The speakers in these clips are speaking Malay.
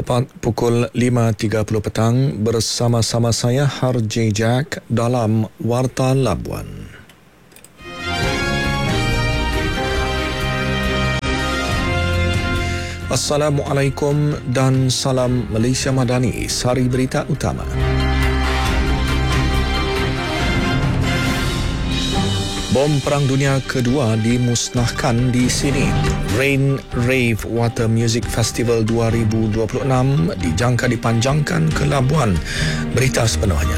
Tepat pukul 5.30 petang bersama-sama saya Harjay Jack dalam Warta Labuan. Assalamualaikum dan salam Malaysia Madani. Sari berita utama. Bom Perang Dunia Kedua dimusnahkan di sini. Rain Rave Water Music Festival 2026 dijangka dipanjangkan ke Labuan. Berita sepenuhnya.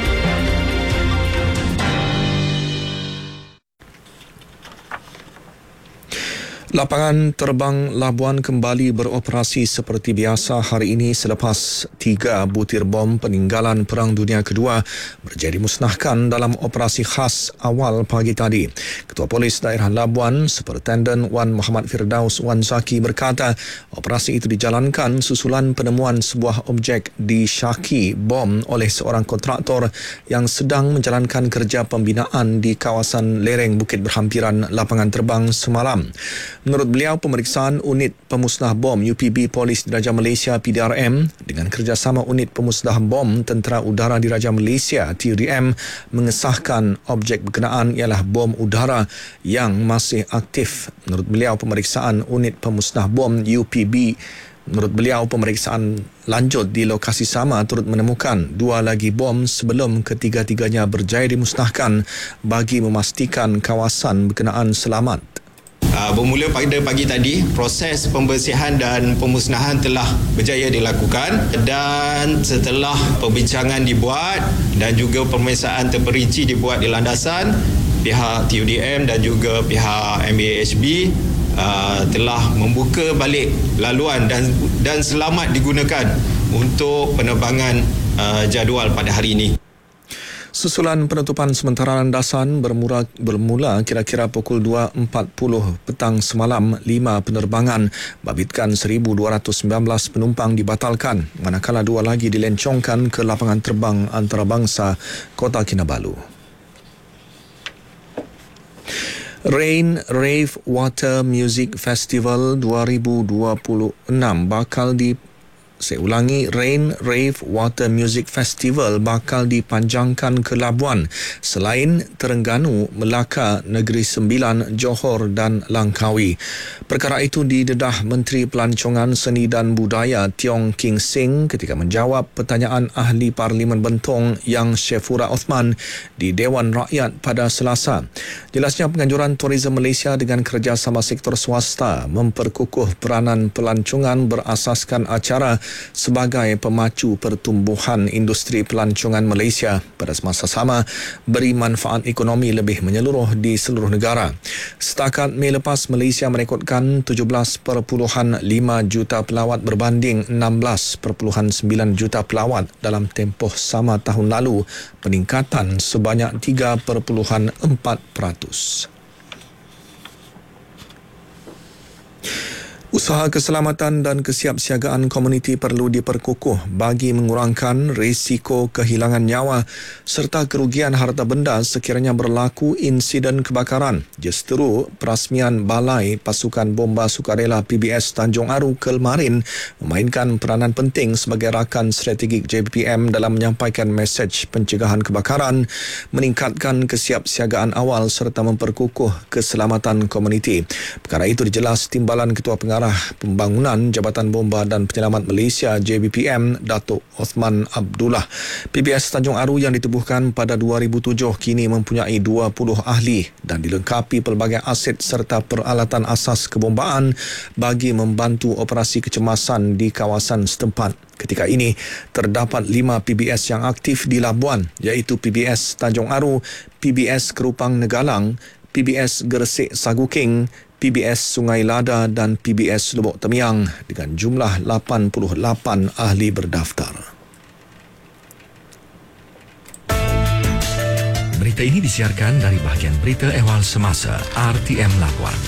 Lapangan terbang Labuan kembali beroperasi seperti biasa hari ini selepas 3 butir bom peninggalan Perang Dunia Kedua berjadi musnahkan dalam operasi khas awal pagi tadi. Ketua Polis Daerah Labuan, Superintendent Wan Muhammad Firdaus Wan Zaki berkata, operasi itu dijalankan susulan penemuan sebuah objek disyaki bom oleh seorang kontraktor yang sedang menjalankan kerja pembinaan di kawasan lereng Bukit Berhampiran lapangan terbang semalam. Menurut beliau, pemeriksaan Unit Pemusnah Bom UPB Polis Diraja Malaysia PDRM dengan kerjasama Unit Pemusnah Bom Tentera Udara Diraja Malaysia TUDM mengesahkan objek berkenaan ialah bom udara yang masih aktif. Menurut beliau, pemeriksaan Unit Pemusnah Bom UPB pemeriksaan lanjut di lokasi sama turut menemukan 2 lagi bom sebelum ketiga-tiganya berjaya dimusnahkan bagi memastikan kawasan berkenaan selamat. Bermula pada pagi tadi, proses pembersihan dan pemusnahan telah berjaya dilakukan, dan setelah perbincangan dibuat dan juga pemeriksaan terperinci dibuat di landasan, pihak TUDM dan juga pihak MAHB telah membuka balik laluan dan selamat digunakan untuk penerbangan jadual pada hari ini. Susulan penutupan sementara landasan bermula kira-kira pukul 2.40 petang semalam, 5 penerbangan babitkan 1,219 penumpang dibatalkan, manakala 2 lagi dilencongkan ke lapangan terbang antarabangsa Kota Kinabalu. Rain Rave Water Music Festival 2026 Rain Rave Water Music Festival bakal dipanjangkan ke Labuan selain Terengganu, Melaka, Negeri Sembilan, Johor dan Langkawi. Perkara itu didedah Menteri Pelancongan Seni dan Budaya Tiong King Sing ketika menjawab pertanyaan Ahli Parlimen Bentong Yang Syefura Osman di Dewan Rakyat pada Selasa. Jelasnya, penganjuran Tourism Malaysia dengan kerjasama sektor swasta memperkukuh peranan pelancongan berasaskan acara sebagai pemacu pertumbuhan industri pelancongan Malaysia pada semasa sama beri manfaat ekonomi lebih menyeluruh di seluruh negara. Setakat Mei lepas, Malaysia merekodkan 17.5 juta pelawat berbanding 16.9 juta pelawat dalam tempoh sama tahun lalu, peningkatan sebanyak 3.4%. Usaha keselamatan dan kesiapsiagaan komuniti perlu diperkukuh bagi mengurangkan risiko kehilangan nyawa serta kerugian harta benda sekiranya berlaku insiden kebakaran. Justeru Perasmian Balai Pasukan Bomba Sukarela PBS Tanjung Aru Kelmarin memainkan peranan penting sebagai rakan strategik JBPM dalam menyampaikan mesej pencegahan kebakaran, meningkatkan kesiapsiagaan awal serta memperkukuh keselamatan komuniti. Perkara itu dijelas Timbalan Ketua Pengarah Pembangunan Jabatan Bomba dan Penyelamat Malaysia JBPM Datuk Osman Abdullah. PBS Tanjung Aru yang ditubuhkan pada 2007 kini mempunyai 20 ahli dan dilengkapi pelbagai aset serta peralatan asas kebombaan bagi membantu operasi kecemasan di kawasan setempat. Ketika ini, terdapat 5 PBS yang aktif di Labuan, iaitu PBS Tanjung Aru, PBS Kerupang Negalang, PBS Gresik Saguking, PBS Sungai Lada dan PBS Lubuk Temiang dengan jumlah 88 ahli berdaftar. Berita ini disiarkan dari bahagian berita ehwal semasa RTM Labuan.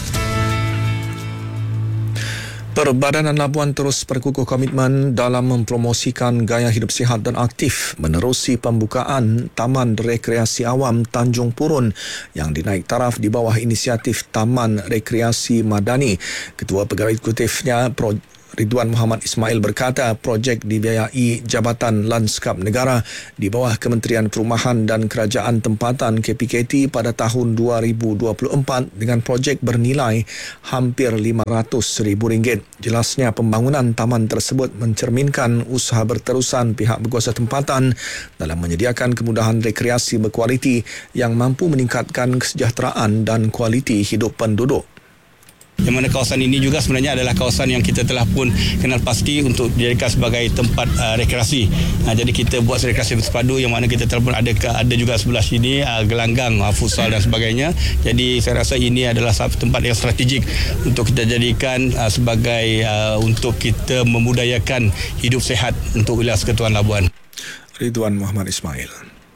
Perbadanan Labuan terus berkukuh komitmen dalam mempromosikan gaya hidup sihat dan aktif menerusi pembukaan Taman Rekreasi Awam Tanjung Purun yang dinaik taraf di bawah inisiatif Taman Rekreasi Madani. Ketua Pegawai Eksekutifnya Ridwan Muhammad Ismail berkata projek dibiayai Jabatan Lanskap Negara di bawah Kementerian Perumahan dan Kerajaan Tempatan KPKT pada tahun 2024 dengan projek bernilai hampir RM500,000. Jelasnya pembangunan taman tersebut mencerminkan usaha berterusan pihak berkuasa tempatan dalam menyediakan kemudahan rekreasi berkualiti yang mampu meningkatkan kesejahteraan dan kualiti hidup penduduk. Yang mana kawasan ini juga sebenarnya adalah kawasan yang kita telah pun kenal pasti untuk dijadikan sebagai tempat rekreasi. Jadi kita buat rekreasi bersepadu yang mana kita telah pun ada juga sebelah sini gelanggang, futsal dan sebagainya. Jadi saya rasa ini adalah satu tempat yang strategik untuk kita jadikan sebagai untuk kita memudayakan hidup sehat untuk wilayah Persekutuan Labuan. Ridwan Muhammad Ismail.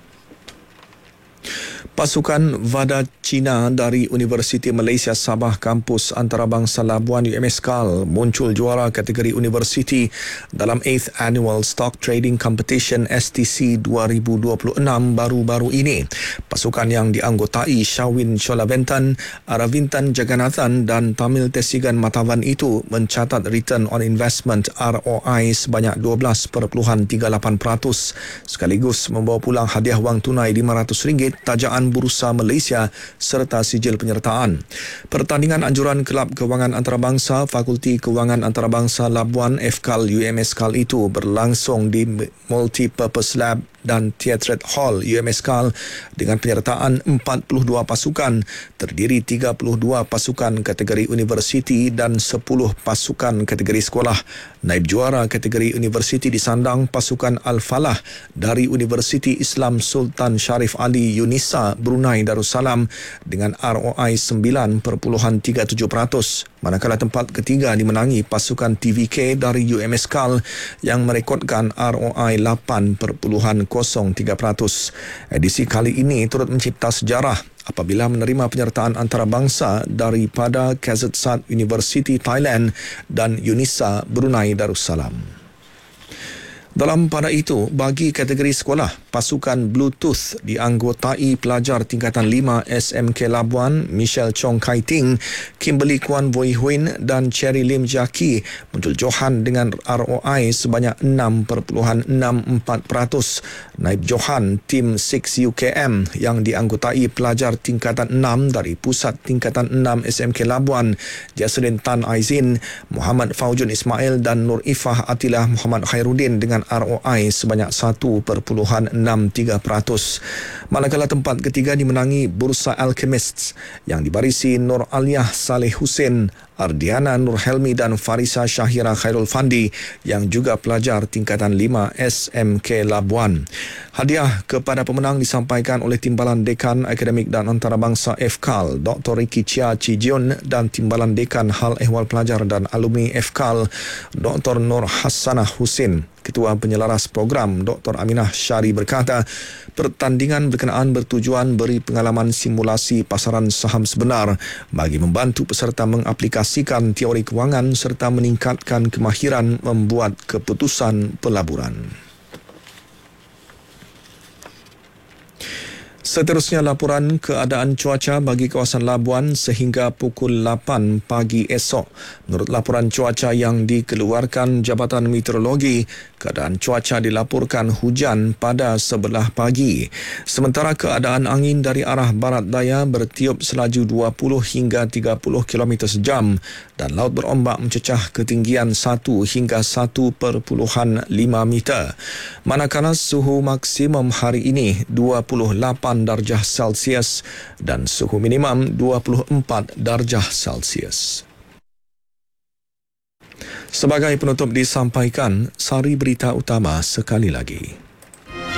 Pasukan VADA China dari Universiti Malaysia Sabah Kampus Antarabangsa Labuan UMSCAL muncul juara kategori universiti dalam 8th Annual Stock Trading Competition STC 2026 baru-baru ini. Pasukan yang dianggotai Syawin Cholaventan, Aravintan Jagannathan dan Tamil Tesigan Matavan itu mencatat return on investment ROI sebanyak 12.38%, sekaligus membawa pulang hadiah wang tunai RM500 tajaan Bursa Malaysia serta sijil penyertaan. Pertandingan anjuran Kelab Kewangan Antarabangsa Fakulti Kewangan Antarabangsa Labuan FKAL UMSCAL itu berlangsung di Multipurpose Lab dan Theatre Hall UMSCAL dengan penyertaan 42 pasukan, terdiri 32 pasukan kategori universiti dan 10 pasukan kategori sekolah. Naib juara kategori universiti disandang pasukan Al-Falah dari Universiti Islam Sultan Sharif Ali Unisa Brunei Darussalam dengan ROI 9.37%, manakala tempat ketiga dimenangi pasukan TVK dari UMSCAL yang merekodkan ROI 8.03%. Edisi kali ini turut mencipta sejarah apabila menerima penyertaan antarabangsa daripada KZSAT University Thailand dan Unisa Brunei Darussalam. Dalam pada itu, bagi kategori sekolah, pasukan Bluetooth dianggotai pelajar tingkatan 5 SMK Labuan, Michelle Chong Kai Ting, Kimberly Kwan Voi Huin dan Cherry Lim Jaki muncul johan dengan ROI sebanyak 6.64%. Naib johan tim 6 UKM yang dianggotai pelajar tingkatan 6 dari Pusat Tingkatan 6 SMK Labuan, Jasrin Tan Aizin, Muhammad Faujun Ismail dan Nur Ifah Atilah Muhammad Khairuddin dengan ROI sebanyak 1.63%. Manakala tempat ketiga dimenangi Bursa Alchemists yang dibarisi Nur Aliyah Saleh Hussein, Ardiana Nur Helmi dan Farisa Syahira Khairul Fandi yang juga pelajar tingkatan 5 SMK Labuan. Hadiah kepada pemenang disampaikan oleh Timbalan Dekan Akademik dan Antarabangsa FKAL Dr. Ricky Chia Cijion dan Timbalan Dekan Hal Ehwal Pelajar dan Alumni FKAL Dr. Nur Hassanah Husin. Ketua Penyelaras Program Dr. Aminah Syari berkata, pertandingan berkenaan bertujuan beri pengalaman simulasi pasaran saham sebenar bagi membantu peserta mengaplikasikan teori kewangan serta meningkatkan kemahiran membuat keputusan pelaburan. Seterusnya laporan keadaan cuaca bagi kawasan Labuan sehingga pukul 8 pagi esok. Menurut laporan cuaca yang dikeluarkan Jabatan Meteorologi, keadaan cuaca dilaporkan hujan pada sebelah pagi. Sementara keadaan angin dari arah barat daya bertiup selaju 20 hingga 30 km sejam dan laut berombak mencecah ketinggian 1 hingga 1.5 meter. Manakala suhu maksimum hari ini 28 darjah Celsius dan suhu minimum 24 darjah Celsius. Sebagai penutup disampaikan sari berita utama sekali lagi.